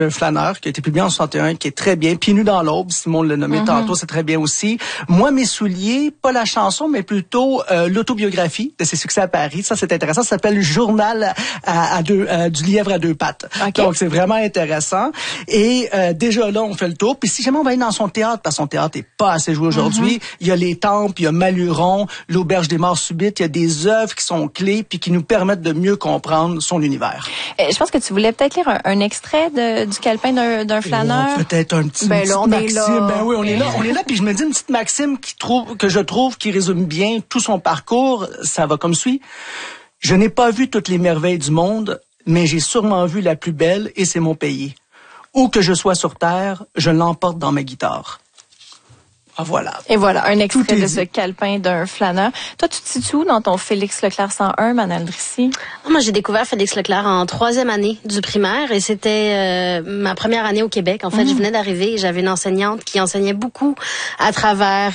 un flâneur qui a été publié en 61, qui est très bien. Pieds nus dans l'aube, Simon l'a nommé tantôt, c'est très bien aussi. Moi, mes souliers, pas la chanson, mais plutôt l'autobiographie de ses succès à Paris. Ça, c'est intéressant. Ça s'appelle Journal du lièvre à deux pattes. Okay. Donc, c'est vraiment intéressant. Et déjà là, on fait le tour. Puis si jamais on va aller dans son théâtre, parce que son théâtre est pas assez joué aujourd'hui, il y a les Tempes, il y a Maluron, l'Auberge des Morts Subites. Il y a des œuvres qui sont clés puis qui nous permettent de mieux comprendre son univers. Je pense que tu voulais peut-être lire un extrait du calepin d'un flâneur. Oh, peut-être une petite maxime. Ben oui, on est là. Puis je me dis une petite maxime que je trouve qui résume bien tout son parcours. Ça va comme suit. Je n'ai pas vu toutes les merveilles du monde, mais j'ai sûrement vu la plus belle et c'est mon pays. Où que je sois sur terre, je l'emporte dans ma guitare. Ah, voilà. Et voilà, un extrait de ce calepin d'un flâneur. Toi, tu te situes où dans ton Félix Leclerc 101, Manal Drissi? Moi, j'ai découvert Félix Leclerc en 3e année du primaire et c'était ma première année au Québec. En fait, je venais d'arriver et j'avais une enseignante qui enseignait beaucoup à travers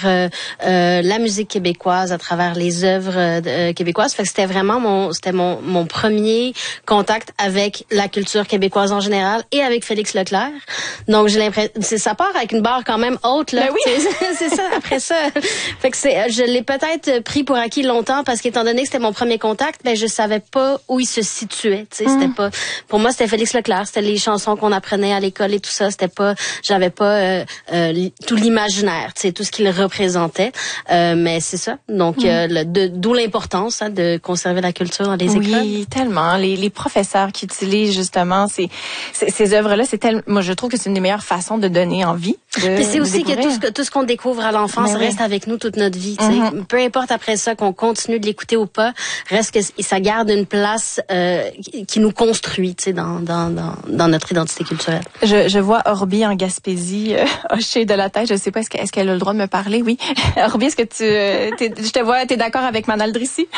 la musique québécoise, à travers les œuvres québécoises. Fait que c'était vraiment mon premier contact avec la culture québécoise en général et avec Félix Leclerc. Donc, j'ai l'impression, ça part avec une barre quand même haute, là. Ben oui. C'est ça, après ça. Fait que je l'ai peut-être pris pour acquis longtemps parce qu'étant donné que c'était mon premier contact, ben, je savais pas où il se situait, tu sais. C'était pas, pour moi, c'était Félix Leclerc, c'était les chansons qu'on apprenait à l'école et tout ça. C'était pas, j'avais pas, tout l'imaginaire, tu sais, tout ce qu'il représentait. Mais c'est ça. Donc, d'où l'importance, hein, de conserver la culture dans les écoles. Oui, tellement. Les professeurs qui utilisent justement ces œuvres-là, moi, je trouve que c'est une des meilleures façons de donner envie. Puis c'est aussi que tout ce qu'on découvre à l'enfance reste avec nous toute notre vie. Peu importe après ça qu'on continue de l'écouter ou pas, reste que ça garde une place qui nous construit, tu sais, dans notre identité culturelle. Je vois Orbi en Gaspésie hocher de la tête. Je sais pas, est-ce qu'elle a le droit de me parler? Oui. Orbi, est-ce que je te vois, t'es d'accord avec Manal Drissi?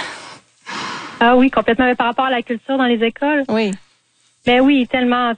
Ah oui, complètement. Mais par rapport à la culture dans les écoles? Oui. Ben oui, tellement.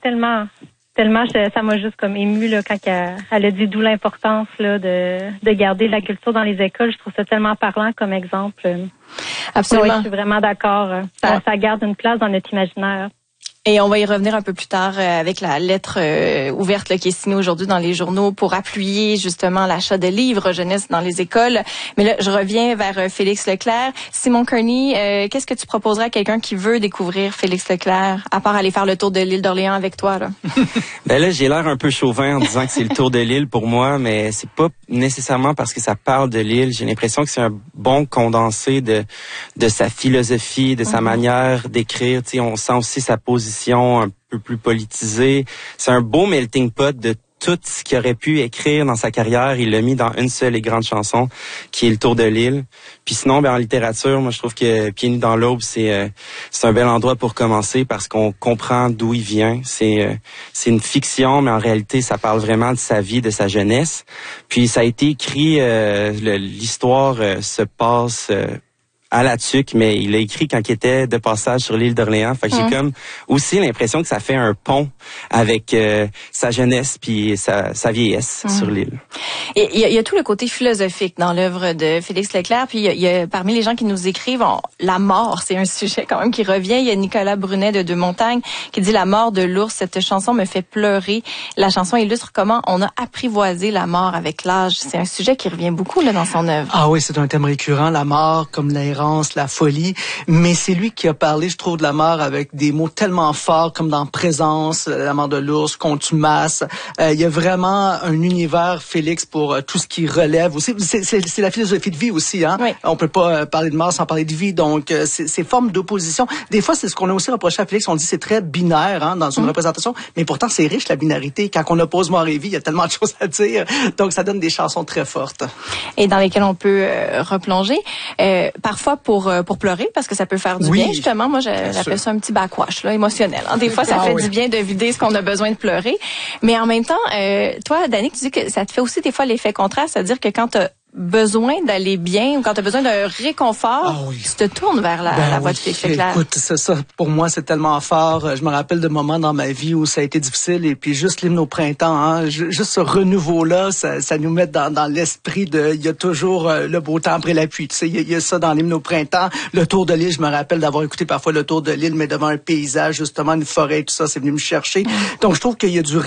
Ça m'a juste comme ému là quand elle a dit d'où l'importance là de garder la culture dans les écoles. Je trouve ça tellement parlant comme exemple. Absolument. Oui, je suis vraiment d'accord. Ça garde une place dans notre imaginaire. Et on va y revenir un peu plus tard avec la lettre ouverte là, qui est signée aujourd'hui dans les journaux pour appuyer justement l'achat de livres jeunesse dans les écoles. Mais là, je reviens vers Félix Leclerc. Simon Kearney, qu'est-ce que tu proposerais à quelqu'un qui veut découvrir Félix Leclerc, à part aller faire le tour de l'île d'Orléans avec toi, là? Ben là, j'ai l'air un peu chauvin en disant que c'est le tour de l'île pour moi, mais c'est pas nécessairement parce que ça parle de l'île. J'ai l'impression que c'est un bon condensé de sa philosophie, de sa manière d'écrire. Tu sais, on sent aussi sa position un peu plus politisée. C'est un beau melting pot de tout ce qu'il aurait pu écrire dans sa carrière. Il l'a mis dans une seule et grande chanson, qui est Le Tour de l'île. Puis sinon, en littérature, moi, je trouve que Pieds nus dans l'aube, c'est un bel endroit pour commencer parce qu'on comprend d'où il vient. C'est une fiction, mais en réalité, ça parle vraiment de sa vie, de sa jeunesse. Puis ça a été écrit, l'histoire se passe à la tuque, mais il a écrit quand il était de passage sur l'île d'Orléans. Fait que j'ai comme aussi l'impression que ça fait un pont avec sa jeunesse puis sa vieillesse sur l'île. Et il y a tout le côté philosophique dans l'œuvre de Félix Leclerc. Puis il y a parmi les gens qui nous écrivent, la mort, c'est un sujet quand même qui revient. Il y a Nicolas Brunet de Deux Montagnes qui dit: la mort de l'ours, cette chanson me fait pleurer. La chanson illustre comment on a apprivoisé la mort avec l'âge. C'est un sujet qui revient beaucoup là dans son œuvre. Ah oui, c'est un thème récurrent, la mort comme l'errance, la folie. Mais c'est lui qui a parlé, je trouve, de la mort avec des mots tellement forts comme dans Présence, la mort de l'ours, Contumace. Il y a vraiment un univers, Félix, pour tout ce qui relève aussi. C'est la philosophie de vie aussi, hein. Oui. On peut pas parler de mort sans parler de vie. Donc, ces formes d'opposition. Des fois, c'est ce qu'on a aussi reproché à Félix. On dit c'est très binaire, hein, dans une représentation. Mais pourtant, c'est riche, la binarité. Quand on oppose mort et vie, il y a tellement de choses à dire. Donc, ça donne des chansons très fortes. Et dans lesquelles on peut replonger. Parfois pour pleurer, parce que ça peut faire du bien, justement. Moi, j'appelle ça un petit backwash, là, émotionnel. Hein. Des fois, ça fait du bien de vider ce qu'on a besoin de pleurer. Mais en même temps, toi, Danick, tu dis que ça te fait aussi des fois l'effet contraire, c'est-à-dire que quand t'as besoin d'aller bien ou quand tu as besoin d'un réconfort, tu te tournes vers la voix de Félix Leclerc. Écoute, c'est ça. Pour moi, c'est tellement fort. Je me rappelle de moments dans ma vie où ça a été difficile et puis juste l'hymne au printemps, hein, juste ce renouveau-là, ça nous met dans l'esprit de, il y a toujours le beau temps après la pluie. Tu sais, il y a ça dans l'hymne au printemps. Le Tour de l'île, je me rappelle d'avoir écouté parfois le Tour de l'île, mais devant un paysage, justement, une forêt, tout ça, c'est venu me chercher. Donc, je trouve qu'il y a du